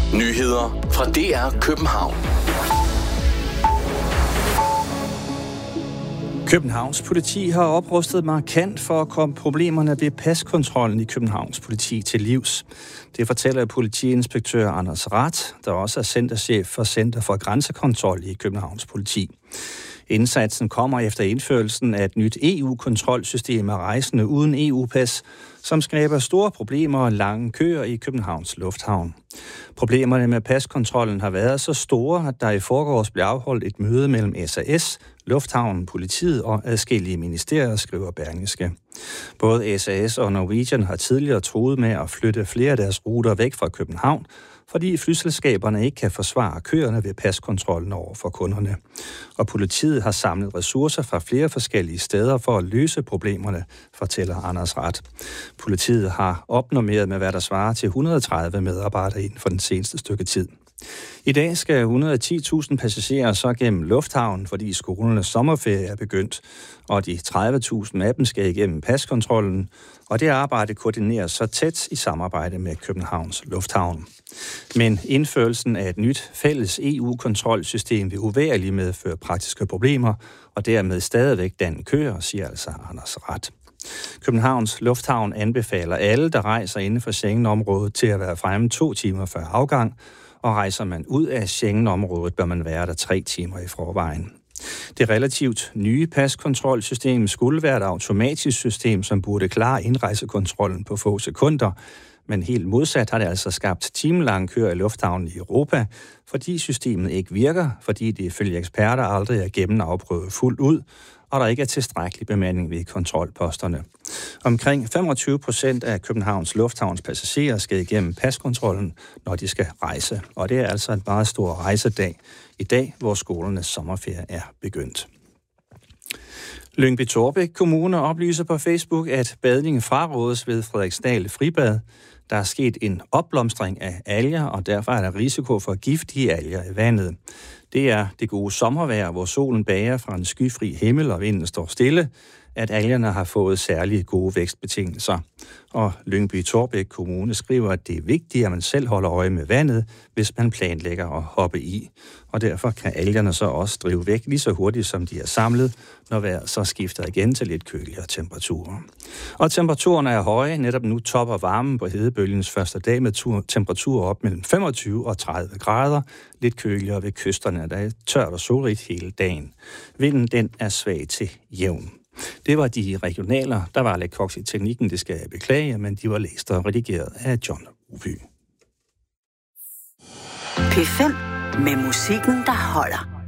Nyheder fra DR København. Københavns politi har oprustet markant for at komme problemerne ved paskontrollen i Københavns politi til livs. Det fortæller politiinspektør Anders Rath, der også er centerchef for Center for Grænsekontrol i Københavns politi. Indsatsen kommer efter indførelsen af et nyt EU-kontrolsystem af rejsende uden EU-pas, som skaber store problemer og lange køer i Københavns Lufthavn. Problemerne med paskontrollen har været så store, at der i forgårs blev afholdt et møde mellem SAS, Lufthavnen, politiet og adskillige ministerier, skriver Berlingske. Både SAS og Norwegian har tidligere truet med at flytte flere af deres ruter væk fra København, fordi flyselskaberne ikke kan forsvare køerne ved paskontrollen over for kunderne. Og politiet har samlet ressourcer fra flere forskellige steder for at løse problemerne, fortæller Anders Rath. Politiet har opnormeret med, hvad der svarer til 130 medarbejdere inden for den seneste stykke tid. I dag skal 110.000 passagerer så gennem lufthavnen, fordi skolernes sommerferie er begyndt, og de 30.000 af dem skal igennem paskontrollen, og det arbejde koordineres så tæt i samarbejde med Københavns Lufthavn. Men indførelsen af et nyt fælles EU-kontrolsystem vil uvægerligt medføre praktiske problemer, og dermed stadigvæk danne køer, siger altså Anders Rath. Københavns Lufthavn anbefaler alle, der rejser inden for Schengen-området, til at være fremme 2 timer før afgang, og rejser man ud af Schengen-området, bør man være der 3 timer i forvejen. Det relativt nye paskontrolsystem skulle være et automatisk system, som burde klare indrejsekontrollen på få sekunder, men helt modsat har det altså skabt timelange køer i lufthavnen i Europa, fordi systemet ikke virker, fordi det ifølge eksperter aldrig er gennemafprøvet fuldt ud, og der ikke er tilstrækkelig bemanding ved kontrolposterne. Omkring 25% af Københavns Lufthavns passagerer skal igennem paskontrollen, når de skal rejse. Og det er altså en meget stor rejsedag i dag, hvor skolernes sommerferie er begyndt. Lyngby-Taarbæk Kommune oplyser på Facebook, at badning frarådes ved Frederiksdal Fribad. Der er sket en opblomstring af alger, og derfor er der risiko for giftige alger i vandet. Det er det gode sommervejr, hvor solen bager fra en skyfri himmel og vinden står stille, at algerne har fået særlige gode vækstbetingelser. Og Lyngby-Taarbæk Kommune skriver, at det er vigtigt, at man selv holder øje med vandet, hvis man planlægger at hoppe i. Og derfor kan algerne så også drive væk lige så hurtigt, som de er samlet, når vejret så skifter igen til lidt køligere temperaturer. Og temperaturen er høje. Netop nu topper varmen på hedebølgens første dag med temperaturer op mellem 25 og 30 grader. Lidt køligere ved kysterne, der er tørt og solrigt hele dagen. Vinden den er svag til jævn. Det var de regionaler. Der var lidt koks i teknikken, det skal jeg beklage, men de var læst og redigeret af John Ruby. P5 med musikken, der holder.